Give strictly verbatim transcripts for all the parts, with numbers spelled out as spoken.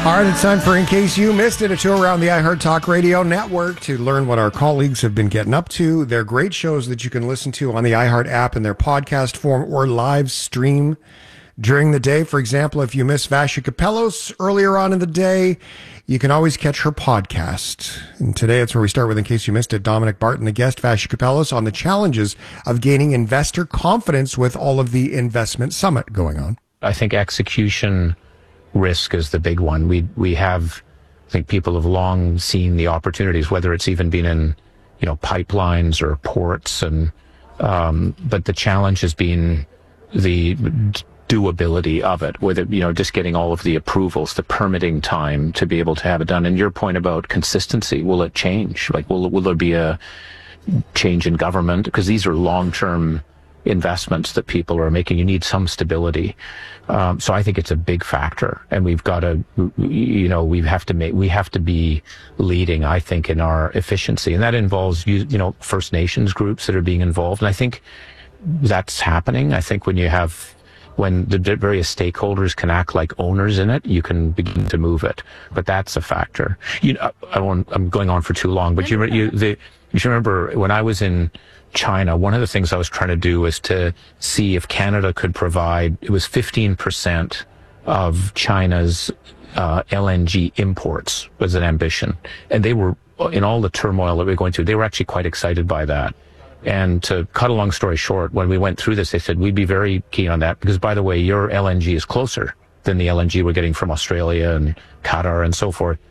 All right, it's time for In Case You Missed It, a tour around the iHeart Talk Radio network to learn what our colleagues have been getting up to. They're great shows that you can listen to on the iHeart app in their podcast form or live stream during the day. For example, if you missed Vasha Capellos earlier on in the day, you can always catch her podcast. And today, it's where we start with In Case You Missed It, Dominic Barton, the guest, Vasha Capellos, on the challenges of gaining investor confidence with all of the investment summit going on. I think execution risk is the big one. We we have, I think people have long seen the opportunities, whether it's even been in, you know, pipelines or ports, and um, but the challenge has been the doability of it, with it, you know, just getting all of the approvals, the permitting time to be able to have it done. And your point about consistency, will it change? Like, will will there be a change in government? Because these are long-term investments that people are making. You need some stability. Um, so I think it's a big factor, and we've got to, you know, we have to make, we have to be leading, I think, in our efficiency. And that involves, you, you know, First Nations groups that are being involved. And I think that's happening. I think when you have, when the various stakeholders can act like owners in it, you can begin to move it. But that's a factor. You know, I won't, I'm going on for too long, but you, you, the, you should remember when I was in China, one of the things I was trying to do was to see if Canada could provide, it was fifteen percent of China's uh, L N G imports was an ambition. And they were, in all the turmoil that we were going through, they were actually quite excited by that. And to cut a long story short, when we went through this, they said, we'd be very keen on that because, by the way, your L N G is closer than the L N G we're getting from Australia and Qatar and so forth.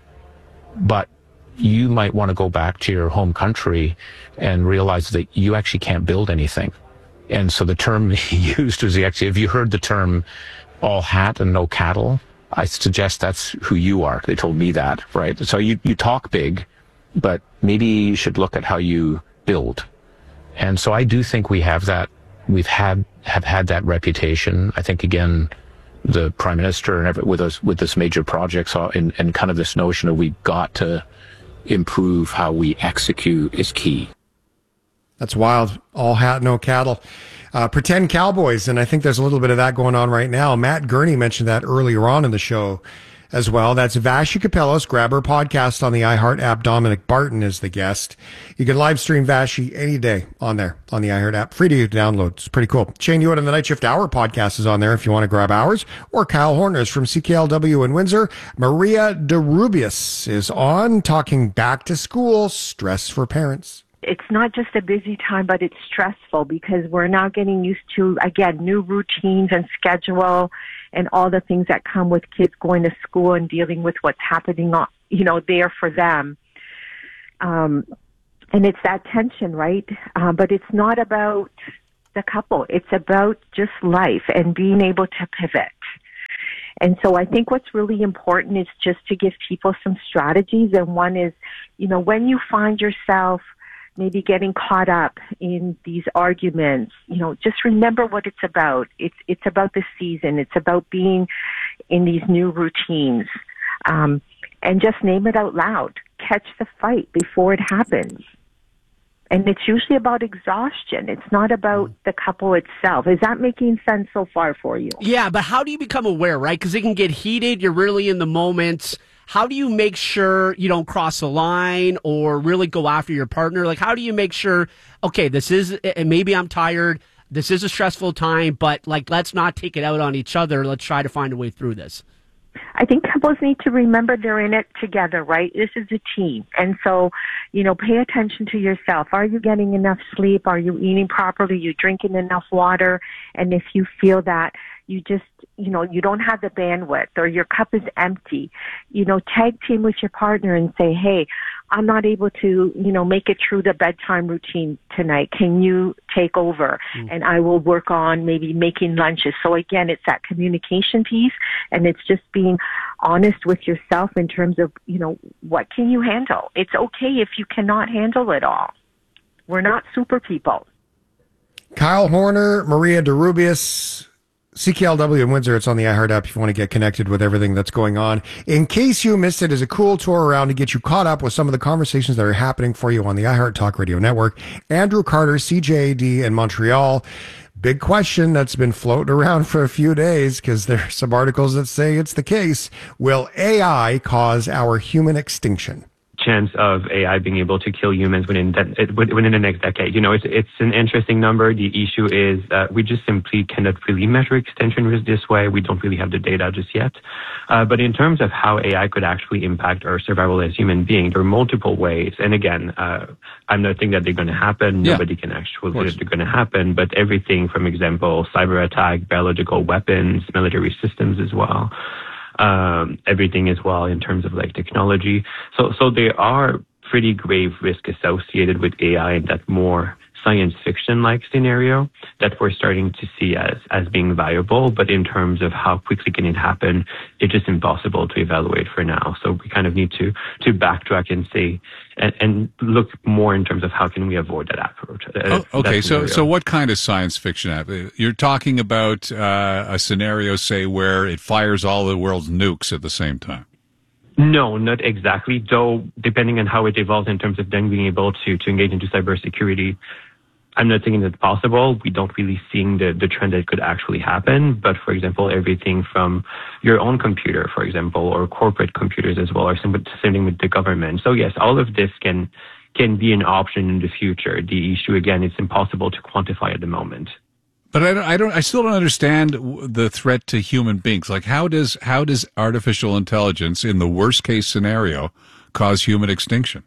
But you might want to go back to your home country and realize that you actually can't build anything. And so the term he used was, he actually, if you heard the term all hat and no cattle, I suggest that's who you are. They told me that, right? So you, you talk big, but maybe you should look at how you build. And so I do think we have that, we've had, have had that reputation. I think, again, the Prime Minister and every, with us, with this major projects and, and kind of this notion of we've got to improve how we execute is key. That's wild. All hat, no cattle. Uh, pretend cowboys, and I think there's a little bit of that going on right now. Matt Gurney mentioned that earlier on in the show as well. That's Vasha Capellos. Grab her podcast on the iHeart app. Dominic Barton is the guest. You can live stream Vashi any day on there, on the iHeart app. Free to download. It's pretty cool. Shane Hewitt and the Night Shift Hour podcast is on there if you want to grab ours. Or Kyle Horner's from C K L W in Windsor. Maria DeRubius is on, talking back to school, stress for parents. It's not just a busy time, but it's stressful because we're now getting used to, again, new routines and schedule and all the things that come with kids going to school and dealing with what's happening, you know, there for them. Um, and it's that tension, right? Uh, but it's not about the couple. It's about just life and being able to pivot. And so I think what's really important is just to give people some strategies. And one is, you know, when you find yourself maybe getting caught up in these arguments, you know, just remember what it's about. It's it's about the season. It's about being in these new routines. Um, and just name it out loud. Catch the fight before it happens. And it's usually about exhaustion. It's not about the couple itself. Is that making sense so far for you? Yeah, but how do you become aware, right? Because it can get heated. You're really in the moment. How do you make sure you don't cross the line or really go after your partner? Like, how do you make sure, okay, this is, maybe I'm tired, this is a stressful time, but, like, let's not take it out on each other. Let's try to find a way through this. I think couples need to remember they're in it together, right? This is a team. And so, you know, pay attention to yourself. Are you getting enough sleep? Are you eating properly? Are you drinking enough water? And if you feel that you just, you know, you don't have the bandwidth or your cup is empty, you know, tag team with your partner and say, hey, I'm not able to, you know, make it through the bedtime routine tonight. Can you take over? Mm. And I will work on maybe making lunches. So again, it's that communication piece, and it's just being honest with yourself in terms of, you know, what can you handle? It's okay if you cannot handle it all. We're not super people. Kyle Horner, Maria DeRubius, C K L W in Windsor. It's on the iHeart app if you want to get connected with everything that's going on. In case you missed it, is a cool tour around to get you caught up with some of the conversations that are happening for you on the iHeart Talk Radio Network. Andrew Carter, C J A D in Montreal. big question that's been floating around for a few days because there are some articles that say it's the case. Will A I cause our human extinction? Chance of A I being able to kill humans within de- within the next decade. You know, it's it's an interesting number. The issue is uh, we just simply cannot really measure extinction risk this way. We don't really have the data just yet. Uh, but in terms of how A I could actually impact our survival as human beings, there are multiple ways. And again, uh, I'm not saying that they're going to happen. Yeah, Nobody can actually say that they're going to happen. But everything from example, cyber attack, biological weapons, military systems as well. Um, everything as well in terms of like technology. So, so there are pretty grave risks associated with A I in that more science fiction like scenario that we're starting to see as, as being viable. But in terms of how quickly can it happen, it's just impossible to evaluate for now. So we kind of need to, to backtrack and see and, and look more in terms of how can we avoid that approach. Uh, oh, okay. that so, so what kind of science fiction app? You're talking about uh, a scenario, say, where it fires all the world's nukes at the same time. No, not exactly. Though, depending on how it evolves in terms of then being able to, to engage into cybersecurity, I'm not thinking that's possible. We don't really see the, the trend that could actually happen. But for example, everything from your own computer, for example, or corporate computers as well, or something with the government. So yes, all of this can can be an option in the future. The issue, again, it's impossible to quantify at the moment. But I don't, I don't, I still don't understand the threat to human beings. Like, how does, how does artificial intelligence, in the worst case scenario, cause human extinction?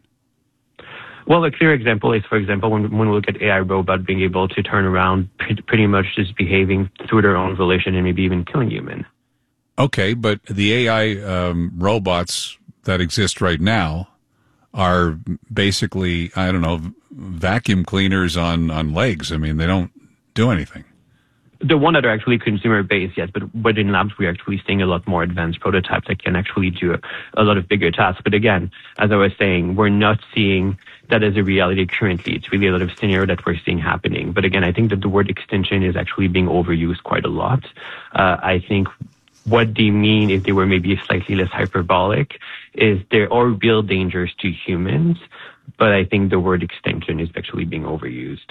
Well, a clear example is, for example, when, when we look at A I robots being able to turn around pretty, pretty much just behaving through their own volition and maybe even killing humans. Okay, but the A I um, robots that exist right now are basically, I don't know, vacuum cleaners on, on legs. I mean, they don't do anything. The one that are actually consumer-based, yes, but within labs, we're actually seeing a lot more advanced prototypes that can actually do a, a lot of bigger tasks. But again, as I was saying, we're not seeing that as a reality currently. It's really a lot of scenario that we're seeing happening. But again, I think that the word extinction is actually being overused quite a lot. Uh, I think what they mean, if they were maybe slightly less hyperbolic, is there are real dangers to humans, but I think the word extinction is actually being overused.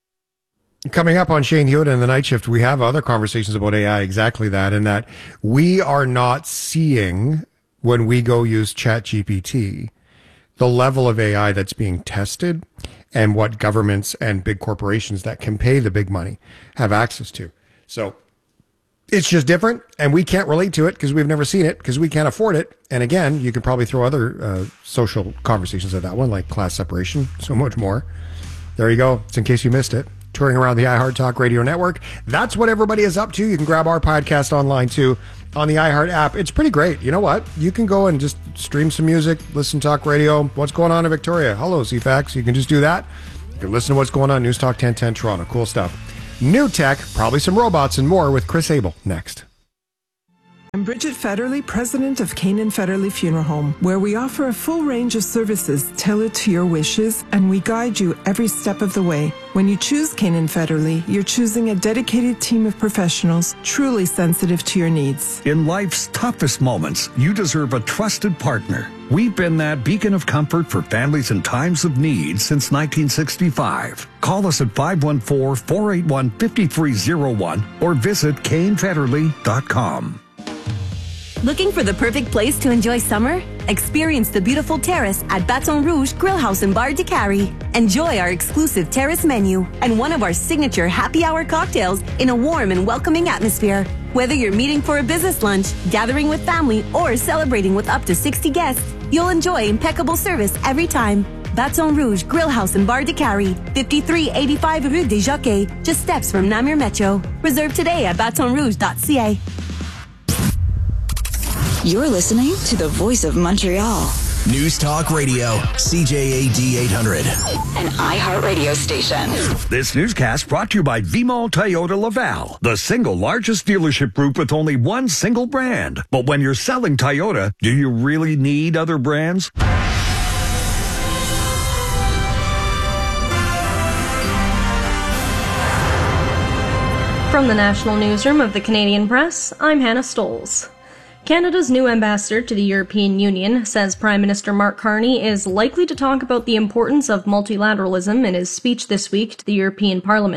Coming up on Shane Hewitt and the Night Shift, we have other conversations about A I, exactly that, in that we are not seeing, when we go use ChatGPT, the level of A I that's being tested and what governments and big corporations that can pay the big money have access to. So it's just different, and we can't relate to it because we've never seen it, because we can't afford it. And again, you could probably throw other uh, social conversations at that one, like class separation, so much more. There you go. It's in case you missed it. Touring around the iHeart Talk Radio Network. That's what everybody is up to. You can grab our podcast online too on the iHeart app. It's pretty great. You know what? You can go and just stream some music, listen to talk radio. What's going on in Victoria? Hello, C FAX. You can just do that. You can listen to what's going on News Talk ten ten Toronto. Cool stuff. New tech, probably some robots and more with Chris Abel next. I'm Bridget Federley, president of Canaan Federley Funeral Home, where we offer a full range of services tailored to your wishes, and we guide you every step of the way. When you choose Canaan Federley, you're choosing a dedicated team of professionals truly sensitive to your needs. In life's toughest moments, you deserve a trusted partner. We've been that beacon of comfort for families in times of need since nineteen sixty-five. Call us at five one four, four eight one, five three zero one or visit Kane Federley dot com. Looking for the perfect place to enjoy summer? Experience the beautiful terrace at Baton Rouge Grill House and Bar de Cary. Enjoy our exclusive terrace menu and one of our signature happy hour cocktails in a warm and welcoming atmosphere. Whether you're meeting for a business lunch, gathering with family, or celebrating with up to sixty guests, you'll enjoy impeccable service every time. Baton Rouge Grill House and Bar de Cary, fifty-three eighty-five Rue des Jockeys, just steps from Namur Metro. Reserve today at baton rouge dot c a. You're listening to the voice of Montreal. News Talk Radio, C J A D eight hundred. An iHeart radio station. This newscast brought to you by V-Mall Toyota Laval, the single largest dealership group with only one single brand. But when you're selling Toyota, do you really need other brands? From the National Newsroom of the Canadian Press, I'm Hannah Stoles. Canada's new ambassador to the European Union says Prime Minister Mark Carney is likely to talk about the importance of multilateralism in his speech this week to the European Parliament.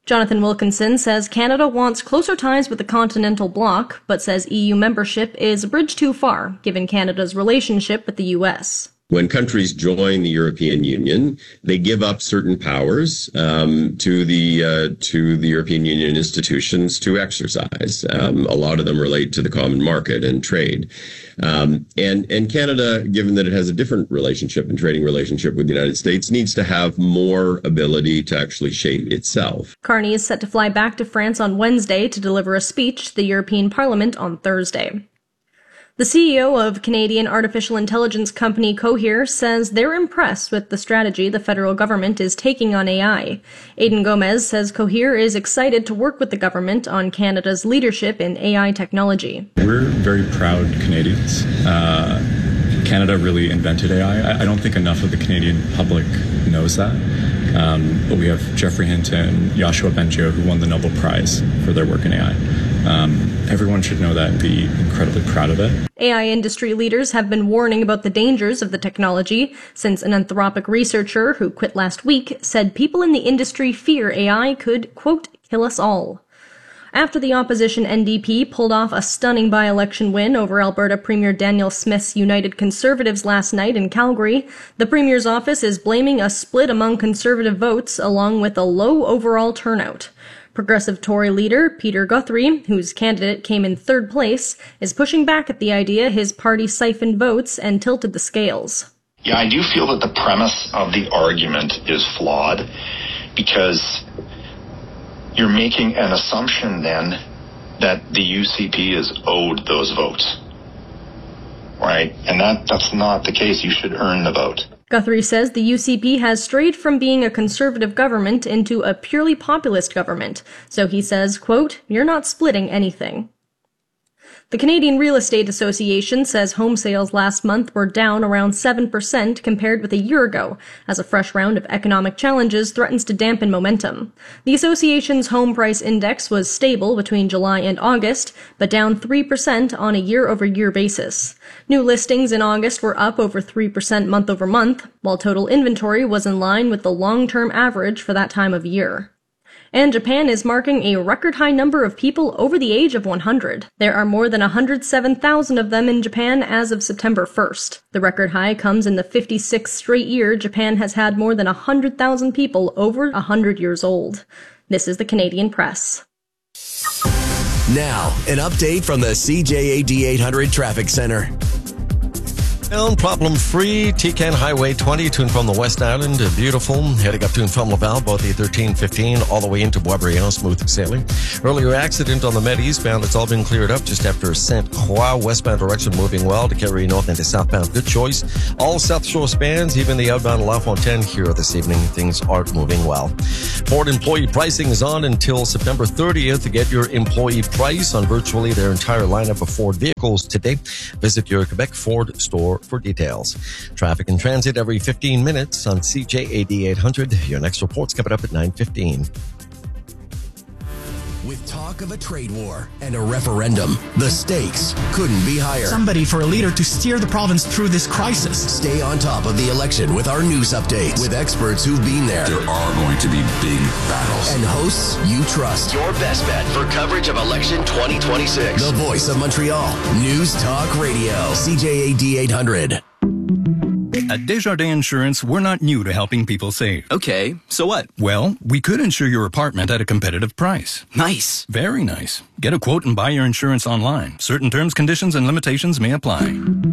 Jonathan Wilkinson says Canada wants closer ties with the continental bloc, but says E U membership is a bridge too far, given Canada's relationship with the U S. When countries join the European Union, they give up certain powers um, to the uh, to the European Union institutions to exercise. Um, a lot of them relate to the common market and trade. Um, and and Canada, given that it has a different relationship and trading relationship with the United States, needs to have more ability to actually shape itself. Carney is set to fly back to France on Wednesday to deliver a speech to the European Parliament on Thursday. The C E O of Canadian artificial intelligence company Cohere says they're impressed with the strategy the federal government is taking on A I. Aidan Gomez says Cohere is excited to work with the government on Canada's leadership in A I technology. We're very proud Canadians. Uh, Canada really invented A I. I don't think enough of the Canadian public knows that. Um, but we have Geoffrey Hinton and Yoshua Bengio, who won the Nobel Prize for their work in A I. Um, everyone should know that and be incredibly proud of it. A I industry leaders have been warning about the dangers of the technology since an Anthropic researcher who quit last week said people in the industry fear A I could, quote, kill us all. After the opposition N D P pulled off a stunning by-election win over Alberta Premier Daniel Smith's United Conservatives last night in Calgary, the Premier's office is blaming a split among Conservative votes along with a low overall turnout. Progressive Tory leader Peter Guthrie, whose candidate came in third place, is pushing back at the idea his party siphoned votes and tilted the scales. Yeah, I do feel that the premise of the argument is flawed because you're making an assumption then that the U C P is owed those votes, right? And that, that's not the case. You should earn the vote. Guthrie says the U C P has strayed from being a conservative government into a purely populist government. So he says, quote, you're not splitting anything. The Canadian Real Estate Association says home sales last month were down around seven percent compared with a year ago, as a fresh round of economic challenges threatens to dampen momentum. The association's home price index was stable between July and August, but down three percent on a year-over-year basis. New listings in August were up over three percent month-over-month, while total inventory was in line with the long-term average for that time of year. And Japan is marking a record-high number of people over the age of one hundred. There are more than one hundred seven thousand of them in Japan as of September first. The record high comes in the fifty-sixth straight year Japan has had more than one hundred thousand people over one hundred years old. This is the Canadian Press. Now, an update from the C J A D eight hundred Traffic Center. Down problem-free, T-Can Highway twenty to and from the West Island. Beautiful. Heading up to and from Laval, both the thirteen fifteen, all the way into Boisbriand, smooth sailing. Earlier accident on the Med eastbound. It's all been cleared up just after Saint Croix. Westbound direction moving well to carry north into southbound. Good choice. All South Shore spans, even the outbound La Fontaine here this evening. Things are moving well. Ford employee pricing is on until September thirtieth to get your employee price on virtually their entire lineup of Ford vehicles today. Visit your Quebec Ford store for details. Traffic and transit every fifteen minutes on C J A D eight hundred. Your next report's coming up at nine fifteen. With talk of a trade war and a referendum, the stakes couldn't be higher. Somebody for a leader to steer the province through this crisis. Stay on top of the election with our news updates with experts who've been there. There are going to be big battles. And hosts you trust. Your best bet for coverage of election twenty twenty-six. The Voice of Montreal. News Talk Radio. C J A D eight hundred. At Desjardins Insurance, we're not new to helping people save. Okay, so what? Well, we could insure your apartment at a competitive price. Nice. Very nice. Get a quote and buy your insurance online. Certain terms, conditions, and limitations may apply.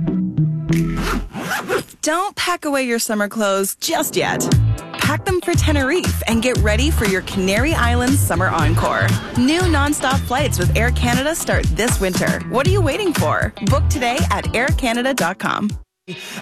Don't pack away your summer clothes just yet. Pack them for Tenerife and get ready for your Canary Islands Summer Encore. New nonstop flights with Air Canada start this winter. What are you waiting for? Book today at air canada dot com.